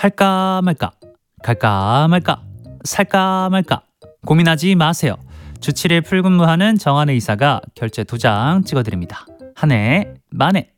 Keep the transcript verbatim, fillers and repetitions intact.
할까 말까, 갈까 말까, 살까 말까 고민하지 마세요. 주 칠 일 풀근무하는 정한의 이사가 결제 두 장 찍어드립니다. 한 해 만에